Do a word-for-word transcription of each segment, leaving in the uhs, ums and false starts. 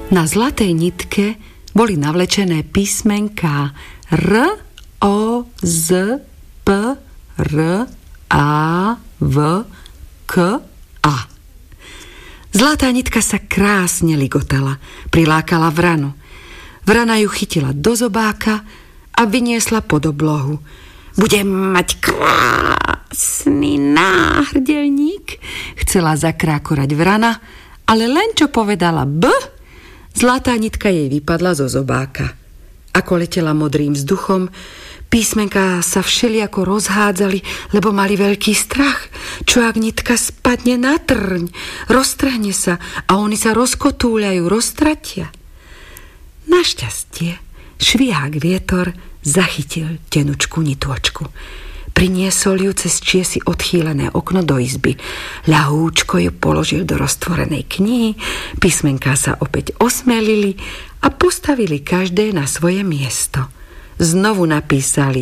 Na zlatej nitke boli navlečené písmenká R, O, Z, P, R, A, V, K, A. Zlatá nitka sa krásne ligotala, prilákala vranu. Vrana ju chytila do zobáka a vyniesla pod oblohu. Budem mať krásny náhrdelník, chcela zakrákorať vrana, ale len čo povedala B, zlatá nitka jej vypadla zo zobáka. Ako letela modrým vzduchom, písmenká sa všeliako rozhádzali, lebo mali veľký strach. Čo ak nitka spadne na trň, roztrhne sa a oni sa rozkotúľajú, roztratia. Našťastie švihák vietor zachytil tenučku nitôčku. Priniesol ju cez čiesi odchýlené okno do izby. Ľahúčko ju položil do roztvorenej knihy, písmenká sa opäť osmelili a postavili každé na svoje miesto. Znovu napísali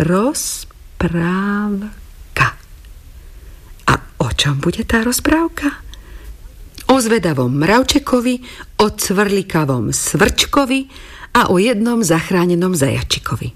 rozprávka. A o čom bude tá rozprávka? O zvedavom mravčekovi, o cvrlikavom svrčkovi a o jednom zachránenom zajačikovi.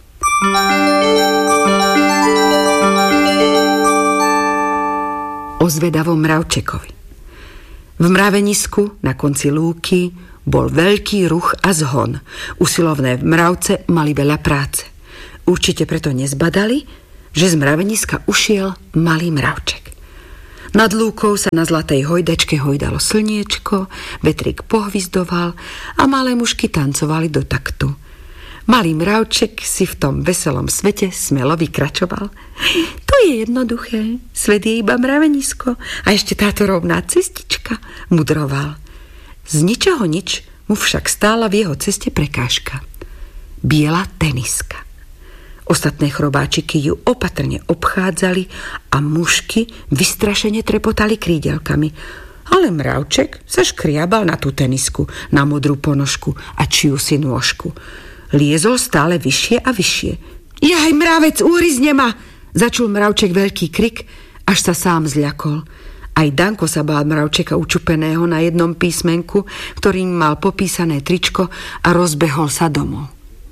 O zvedavom mravčekovi. V mravenisku na konci lúky bol veľký ruch a zhon. Usilovné mravce mali veľa práce. Určite preto nezbadali, že z mraveniska ušiel malý mravček. Nad lúkou sa na zlatej hojdačke hojdalo slniečko, vetrik pohvizdoval a malé mušky tancovali do taktu. Malý mravček si v tom veselom svete smelo vykračoval. To je jednoduché, svet je iba mravenisko a ešte táto rovná cestička, mudroval. Z ničoho nič mu však stála v jeho ceste prekážka. Biela teniska. Ostatné chrobáčiky ju opatrne obchádzali a mušky vystrašene trepotali krídelkami. Ale mravček sa škriabal na tú tenisku, na modrú ponožku a čiu si nôžku. Liezol stále vyššie a vyššie. Jaj, mravec, uhryzne ma! Začul mravček veľký krik, až sa sám zľakol. Aj Danko sa bál mravčeka učupeného na jednom písmenku, ktorým mal popísané tričko a rozbehol sa domov.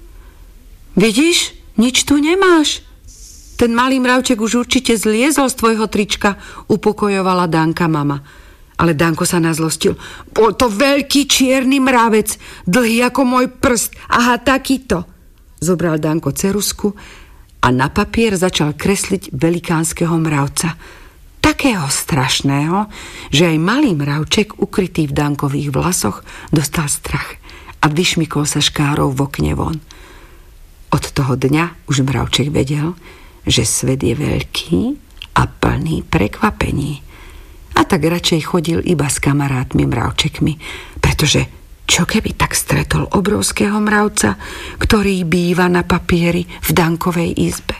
Vidíš, nič tu nemáš. Ten malý mravček už určite zliezol z tvojho trička, upokojovala Danka mama. Ale Danko sa nazlostil. Bol to veľký čierny mravec, dlhý ako môj prst. Aha, takýto. Zobral Danko ceruzku a na papier začal kresliť velikánskeho mravca. Takého strašného, že aj malý mravček, ukrytý v Dankových vlasoch, dostal strach a vyšmykol sa škárou v okne von. Od toho dňa už mravček vedel, že svet je veľký a plný prekvapení. A tak radšej chodil iba s kamarátmi mravčekmi, pretože čo keby tak stretol obrovského mravca, ktorý býva na papieri v Dankovej izbe.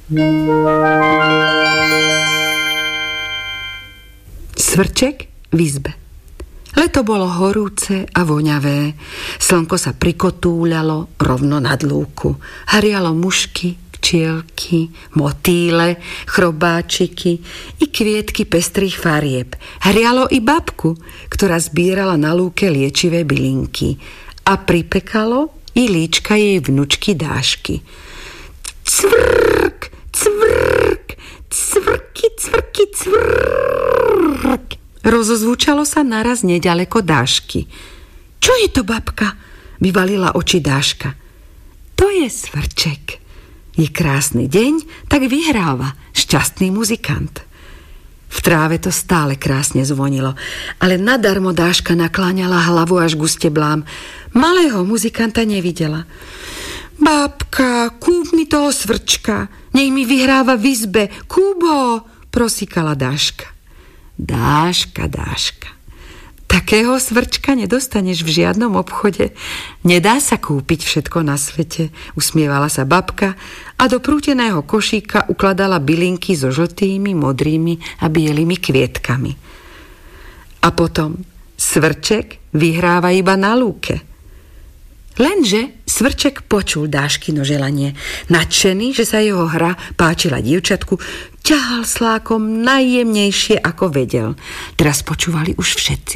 Svrček v izbe. Leto bolo horúce a voňavé. Slnko sa prikotúľalo rovno nad lúku. Hrialo mušky, včielky, motýle, chrobáčiky i kvietky pestrých farieb. Hrialo i babku, ktorá zbierala na lúke liečivé bylinky. A pripekalo i líčka jej vnučky Dášky. Cvrk, cvrk, cvrky, cvrky, cvrk. Rozozvučalo sa naraz neďaleko Dášky. Čo je to, babka? Vyvalila oči Dáška. To je svrček. Je krásny deň, tak vyhráva šťastný muzikant. V tráve to stále krásne zvonilo, ale nadarmo Dáška nakláňala hlavu až k steblám. Malého muzikanta nevidela. Babka, kúp mi toho svrčka, nech mi vyhráva v izbe, kúp ho, prosíkala Dáška. Dáška, Dáška, takého svrčka nedostaneš v žiadnom obchode. Nedá sa kúpiť všetko na svete, usmievala sa babka a do prúteného košíka ukladala bylinky so žltými, modrými a bielými kvietkami. A potom svrček vyhráva iba na lúke. Lenže svrček počul Dáškino želanie. Nadšený, že sa jeho hra páčila dievčatku, ťahal slákom najjemnejšie, ako vedel. Teraz počúvali už všetci.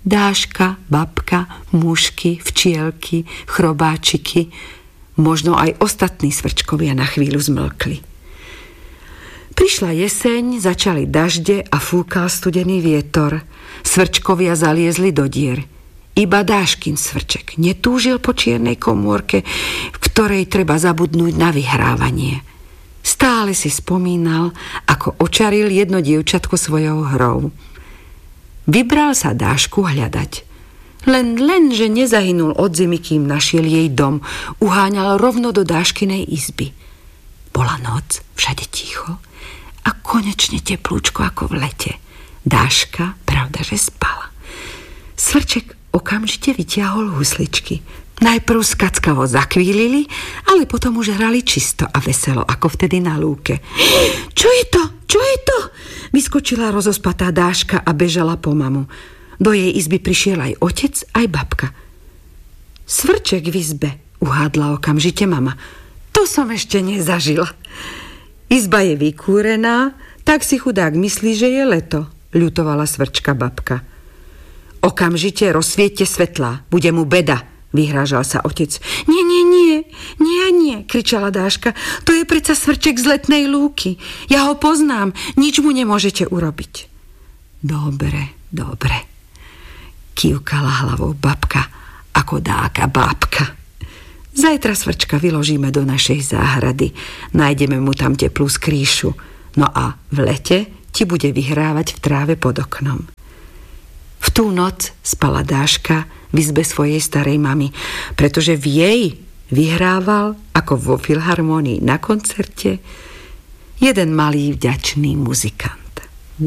Dáška, babka, mušky, včielky, chrobáčiky, možno aj ostatní svrčkovia na chvíľu zmlkli. Prišla jeseň, začali dažde a fúkal studený vietor. Svrčkovia zaliezli do dier. Iba Dáškin svrček netúžil po čiernej komórke, v ktorej treba zabudnúť na vyhrávanie. Stále si spomínal, ako očaril jedno dievčatko svojou hrou. Vybral sa Dášku hľadať. Len, len, že nezahynul od zimy, kým našiel jej dom. Uháňal rovno do Dáškinej izby. Bola noc, všade ticho a konečne teplúčko ako v lete. Dáška, pravda, že spala. Svrček okamžite vytiahol husličky. Najprv skackavo zakvílili, ale potom už hrali čisto a veselo, ako vtedy na lúke. Čo je to? Čo je to? Vyskočila rozospatá Dáška a bežala po mamu. Do jej izby prišiel aj otec, aj babka. Svrček v izbe, uhádla okamžite mama. To som ešte nezažila. Izba je vykúrená, tak si chudák myslí, že je leto, ľutovala svrčka babka. Okamžite rozsviete svetlá, bude mu beda, vyhrážal sa otec. Nie, nie, nie, nie, nie, kričala Dáška, to je predsa svrček z letnej lúky. Ja ho poznám, nič mu nemôžete urobiť. Dobre, dobre, kývkala hlavou babka, ako dáka bábka. Zajtra svrčka vyložíme do našej záhrady. Nájdeme mu tam teplú skrýšu. No a v lete ti bude vyhrávať v tráve pod oknom. V tú noc spala Dáška v izbe svojej starej mamy, pretože v jej vyhrával, ako vo filharmonii na koncerte, jeden malý vďačný muzikant.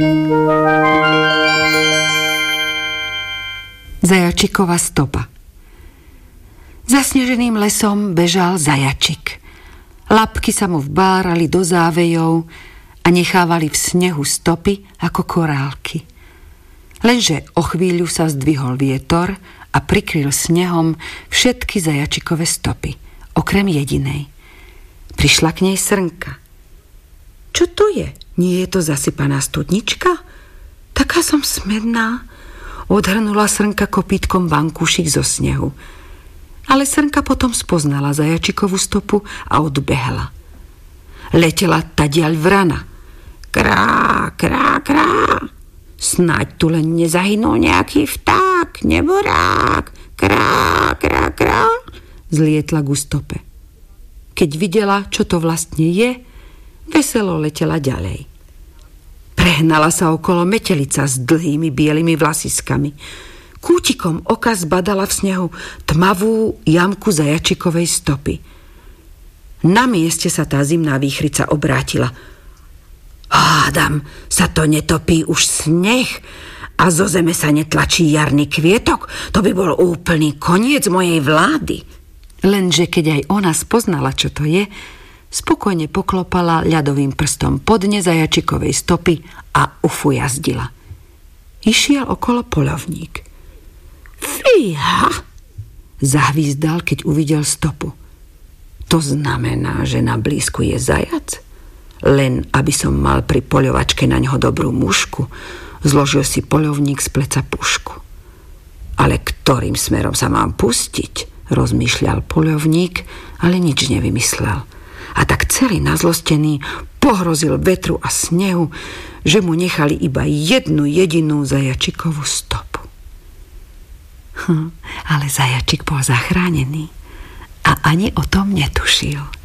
Zajačikova stopa. Zasneženým lesom bežal zajačik. Labky sa mu vbárali do závejov a nechávali v snehu stopy ako korálky. Lenže o chvíľu sa zdvihol vietor a prikryl snehom všetky zajačikové stopy, okrem jedinej. Prišla k nej srnka. Čo to je? Nie je to zasypaná studnička? Taká som smedná. Odhrnula srnka kopítkom vankúšik zo snehu. Ale srnka potom spoznala zajačikovú stopu a odbehla. Letela tadiaľ vrana. Krá, krá, krá. Snáď tu len nezahynul nejaký vták, neborák. Krá, krá, krá. Zlietla ku stope. Keď videla, čo to vlastne je, veselo letela ďalej. Prehnala sa okolo metelica s dlhými bielými vlasiskami. Kútikom oka zbadala v snehu tmavú jamku zajačikovej stopy. Na mieste sa tá zimná výchrica obrátila. Hádam, sa to netopí už sneh a zo zeme sa netlačí jarný kvietok. To by bol úplný koniec mojej vlády. Lenže keď aj ona spoznala, čo to je, spokojne poklopala ľadovým prstom po dne zajačikovej stopy a ufujazdila. Išiel okolo poľovník. Fíha! Zahvízdal, keď uvidel stopu. To znamená, že na blízku je zajac? Len aby som mal pri poľovačke na ňo dobrú mušku, zložil si poľovník z pleca pušku. Ale ktorým smerom sa mám pustiť? Rozmýšľal poľovník, ale nič nevymyslel. A tak celý nazlostený pohrozil vetru a snehu, že mu nechali iba jednu jedinú zajačikovú stopu. Hm, ale zajačik bol zachránený a ani o tom netušil.